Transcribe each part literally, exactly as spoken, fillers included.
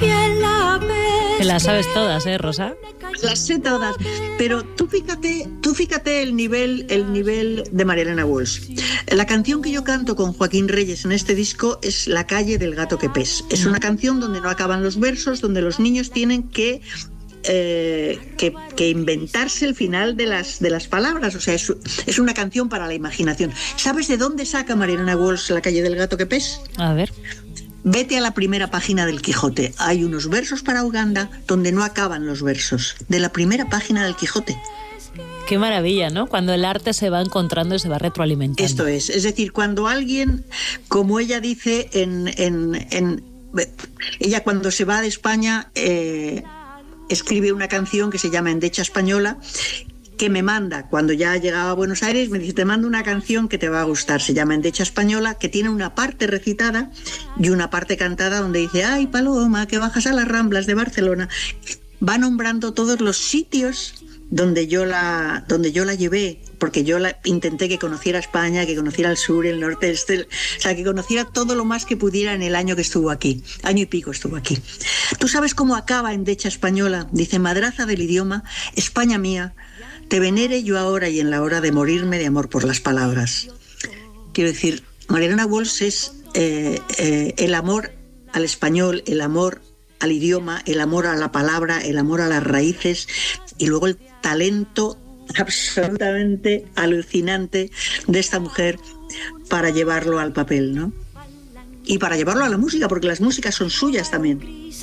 Te las sabes todas, ¿eh, Rosa? Las sé todas, pero tú fíjate, tú fíjate el nivel, el nivel de María Elena Walsh. La canción que yo canto con Joaquín Reyes en este disco es La calle del gato que pes. Es una canción donde no acaban los versos, donde los niños tienen que Eh, que, que inventarse el final de las, de las palabras. O sea, es, es una canción para la imaginación. ¿Sabes de dónde saca María Elena Walsh La calle del gato que pes? A ver. Vete a la primera página del Quijote. Hay unos versos para Uganda donde no acaban los versos. De la primera página del Quijote. Qué maravilla, ¿no? Cuando el arte se va encontrando y se va retroalimentando. Esto es. Es decir, cuando alguien, como ella dice en... en, en ella cuando se va de España... Eh, escribe una canción que se llama Endecha Española, que me manda, cuando ya llegaba a Buenos Aires, me dice, te mando una canción que te va a gustar, se llama Endecha Española, que tiene una parte recitada y una parte cantada donde dice, ay, Paloma, que bajas a las Ramblas de Barcelona. Va nombrando todos los sitios donde yo la, donde yo la llevé, porque yo la, intenté que conociera España, que conociera el sur, el norte, el este, o sea, que conociera todo lo más que pudiera en el año que estuvo aquí. Año y pico estuvo aquí. ¿Tú sabes cómo acaba Endecha Española? Dice, madraza del idioma, España mía, te venere yo ahora y en la hora de morirme de amor por las palabras. Quiero decir, María Elena Walsh es eh, eh, el amor al español, el amor al idioma, el amor a la palabra, el amor a las raíces y luego el talento absolutamente alucinante de esta mujer para llevarlo al papel, ¿no? Y para llevarlo a la música, porque las músicas son suyas también.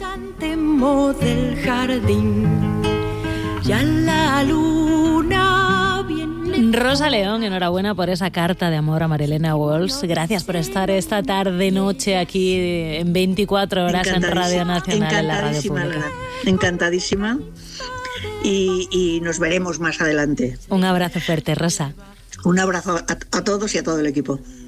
Del jardín, ya la luna viene. Rosa León, enhorabuena por esa carta de amor a María Elena Walsh. Gracias por estar esta tarde noche aquí en veinticuatro horas en Radio Nacional, en la radio pública. Encantadísima. Y, y nos veremos más adelante. Un abrazo fuerte, Rosa. Un abrazo a, a todos y a todo el equipo.